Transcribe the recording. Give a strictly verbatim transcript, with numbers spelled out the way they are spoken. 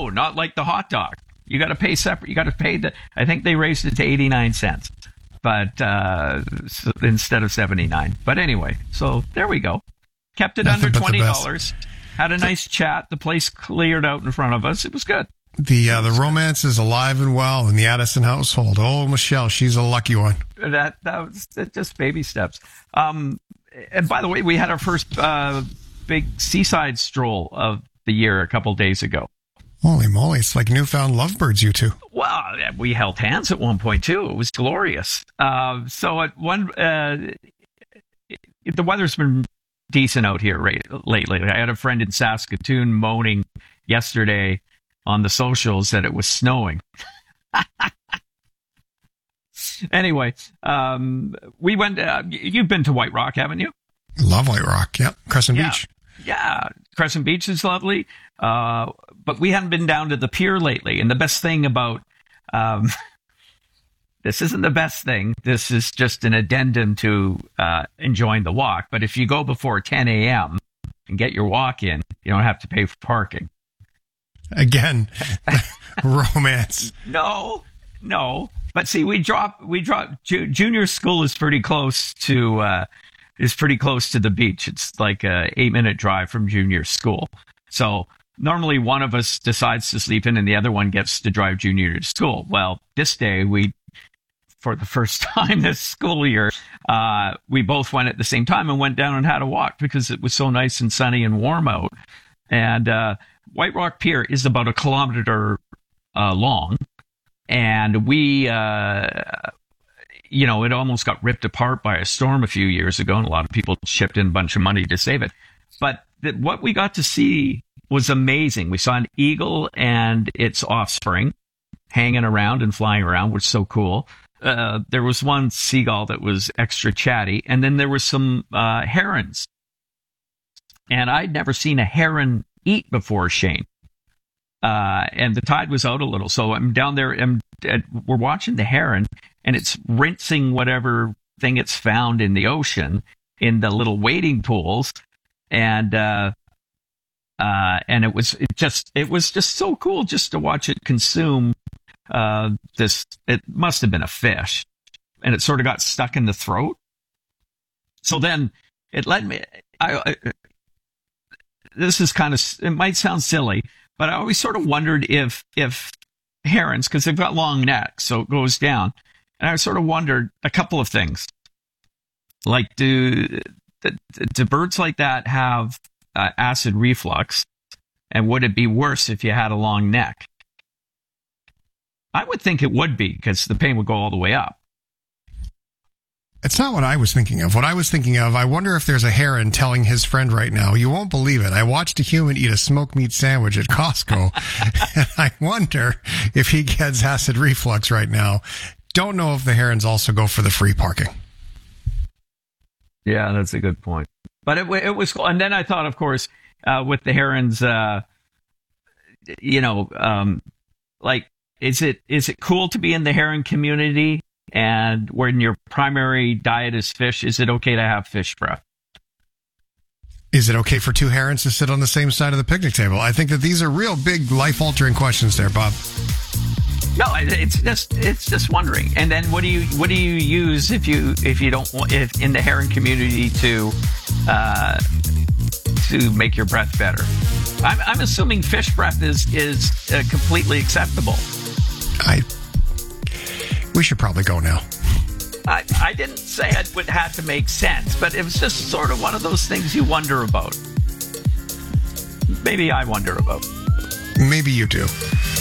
No, not like the hot dog. You got to pay separate. You got to pay the. I think they raised it to eighty-nine cents, but uh, so instead of seventy-nine. But anyway, so there we go. Kept it Nothing under but the twenty best. dollars. Had a nice chat. The place cleared out in front of us. It was good. The uh, the romance is alive and well in the Addison household. Oh, Michelle, she's a lucky one. That that was just baby steps. Um, and by the way, we had our first uh, big seaside stroll of the year a couple days ago. Holy moly, it's like newfound lovebirds, you two. Well, we held hands at one point too. It was glorious. Uh, so at one, uh, the weather's been decent out here right, lately. I had a friend in Saskatoon moaning yesterday on the socials that it was snowing. Anyway, um, we went. Uh, you've been to White Rock, haven't you? Love White Rock. Yep. Crescent Yeah. Beach. Yeah, Crescent Beach is lovely, uh, but we haven't been down to the pier lately. And the best thing about um, this isn't the best thing. This is just an addendum to uh, enjoying the walk. But if you go before ten a.m. and get your walk in, you don't have to pay for parking. Again, romance. No, no. But see, we drop, we drop. Ju- junior school is pretty close to. Uh, is pretty close to the beach. It's like a eight minute drive from junior school. So normally one of us decides to sleep in and the other one gets to drive junior to school. Well, this day we, for the first time this school year, uh, we both went at the same time and went down and had a walk because it was so nice and sunny and warm out. And, uh, White Rock Pier is about a kilometer, uh, long. And we, uh, you know, it almost got ripped apart by a storm a few years ago, and a lot of people chipped in a bunch of money to save it. But th- what we got to see was amazing. We saw an eagle and its offspring hanging around and flying around, which is so cool. Uh, there was one seagull that was extra chatty, and then there were some uh, herons. And I'd never seen a heron eat before, Shane. Uh, and the tide was out a little, so I'm down there, and we're watching the heron, and it's rinsing whatever thing it's found in the ocean in the little wading pools, and uh, uh, and it was it just it was just so cool just to watch it consume uh, this. It must have been a fish, and it sort of got stuck in the throat. So then it led me. I, I this is kind of it might sound silly, but I always sort of wondered if if herons, because they've got long necks, so it goes down. And I sort of wondered a couple of things. Like, do, do birds like that have uh, acid reflux? And would it be worse if you had a long neck? I would think it would be, because the pain would go all the way up. It's not what I was thinking of. What I was thinking of, I wonder if there's a heron telling his friend right now, you won't believe it. I watched a human eat a smoked meat sandwich at Costco. And I wonder if he gets acid reflux right now. Don't know if the herons also go for the free parking. Yeah, that's a good point. But it, it was cool. And then I thought, of course, uh, with the herons, uh, you know, um, like, is it is it cool to be in the heron community? And when your primary diet is fish, is it okay to have fish breath? Is it okay for two herons to sit on the same side of the picnic table? I think that these are real big life-altering questions there, Bob. No, it's just it's just wondering. And then what do you what do you use if you if you don't want if in the heron community to uh, to make your breath better? I'm I'm assuming fish breath is is uh, completely acceptable. I. We should probably go now. I, I didn't say it would have to make sense, but it was just sort of one of those things you wonder about. Maybe I wonder about. Maybe you do.